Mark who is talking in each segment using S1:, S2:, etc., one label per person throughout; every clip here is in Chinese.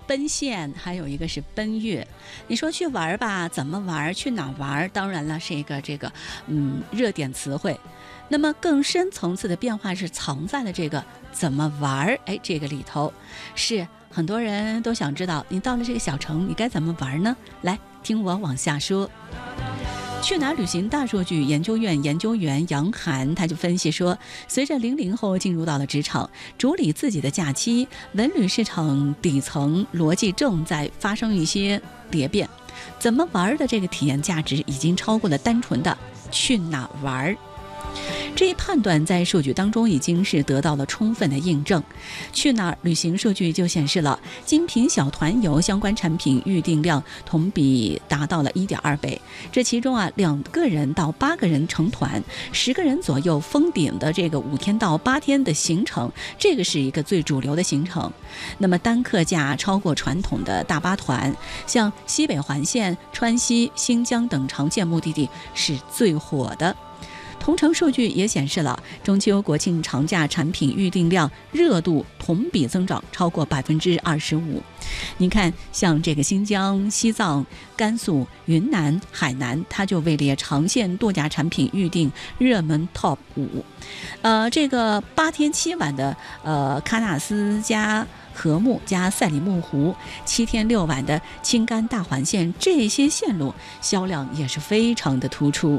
S1: 奔现，还有一个是奔月。你说去玩吧，怎么玩？去哪玩？当然了，是一个热点词汇。那么更深层次的变化是藏在了这个怎么玩这个里头，是很多人都想知道，你到了这个小城，你该怎么玩呢？来听我往下说。去哪儿旅行大数据研究院研究员杨涵他就分析说，随着00后进入到了职场，主理自己的假期，文旅市场底层逻辑正在发生一些蝶变，怎么玩的这个体验价值已经超过了单纯的去哪玩。这一判断在数据当中已经是得到了充分的印证。去哪儿旅行数据就显示了，精品小团游相关产品预订量同比达到了 1.2 倍。这其中2个人到8个人成团，10个人左右封顶的这个5天到8天的行程，这个是一个最主流的行程。那么单客价超过传统的大巴团，像西北环线、川西、新疆等常见目的地是最火的。同城数据也显示了中秋国庆长假产品预订量热度同比增长超过 25%。 你看像这个新疆、西藏、甘肃、云南、海南，它就位列长线度假产品预订热门 TOP 5。这个8天7晚的喀纳斯加禾木加赛里木湖，7天6晚的青甘大环线，这些线路销量也是非常的突出。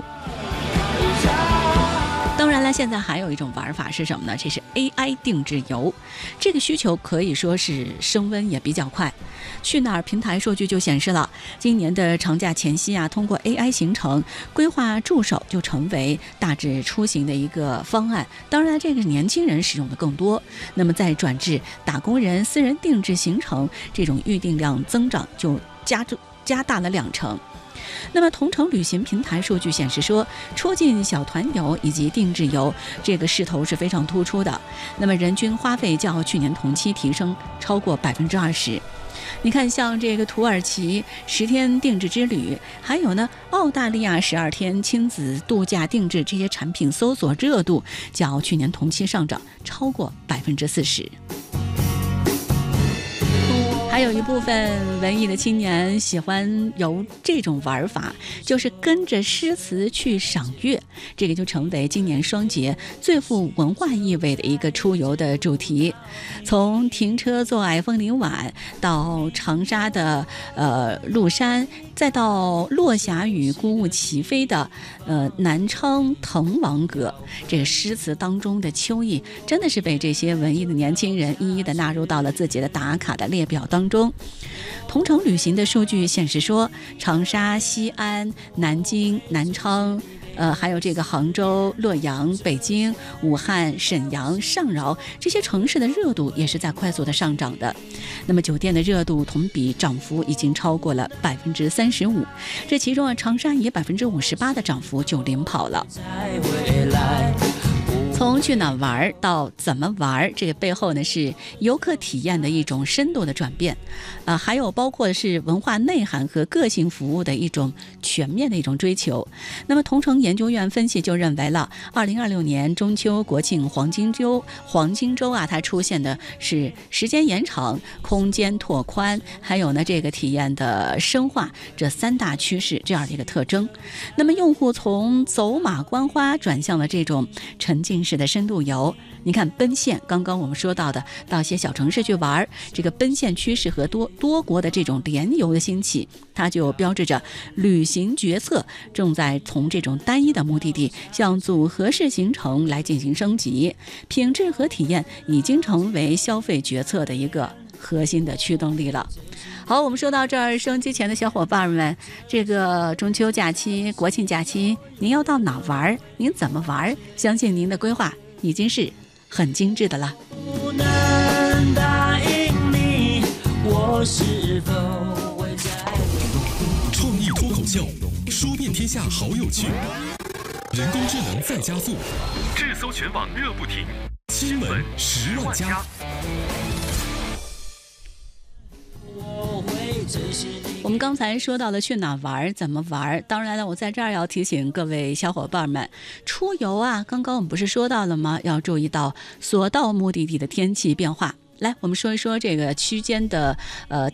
S1: 当然了，现在还有一种玩法是什么呢？这是 AI 定制游，这个需求可以说是升温也比较快。去哪儿平台数据就显示了，今年的长假前夕通过 AI 行程规划助手就成为大致出行的一个方案。当然这个年轻人使用的更多，那么再转至打工人私人定制行程，这种预订量增长就加大了2成。那么同城旅行平台数据显示说，出境小团游以及定制游这个势头是非常突出的，那么人均花费较去年同期提升超过 20%。 你看像这个土耳其10天定制之旅，还有呢澳大利亚12天亲子度假定制，这些产品搜索热度较去年同期上涨超过 40%。还有一部分文艺的青年喜欢有这种玩法，就是跟着诗词去赏月，这个就成为今年双节最富文化意味的一个出游的主题。从停车坐爱枫林晚，到长沙的麓山，再到落霞与孤鹜齐飞的南昌滕王阁，这个诗词当中的秋意真的是被这些文艺的年轻人一一的纳入到了自己的打卡的列表当中。同城旅行的数据显示说，长沙、西安、南京、南昌还有这个杭州、洛阳、北京、武汉、沈阳、上饶这些城市的热度也是在快速的上涨的。那么酒店的热度同比涨幅已经超过了 35%， 这其中长沙以 58% 的涨幅就领跑了。从去哪玩到怎么玩，这个背后呢是游客体验的一种深度的转变，还有包括是文化内涵和个性服务的一种全面的一种追求。那么同城研究院分析就认为了，2026年中秋国庆黄金周它出现的是时间延长、空间拓宽，还有呢这个体验的深化，这3大趋势这样的一个特征。那么用户从走马观花转向了这种沉浸式的深度游。你看奔现，刚刚我们说到的到一些小城市去玩，这个奔现趋势和多国的这种联游的兴起，它就标志着旅行决策正在从这种单一的目的地向组合式行程来进行升级，品质和体验已经成为消费决策的一个核心的驱动力了。好，我们说到这儿，收音机前的小伙伴们，这个中秋假期、国庆假期，您要到哪玩？您怎么玩？相信您的规划已经是很精致的了。不能答应你，我是否会在创意脱口秀，说遍天下好有趣，人工智能再加速，智搜全网热不停，新闻10万加。我们刚才说到了去哪玩怎么玩，当然了我在这儿要提醒各位小伙伴们，出游刚刚我们不是说到了吗，要注意到所到目的地的天气变化。来，我们说一说这个区间的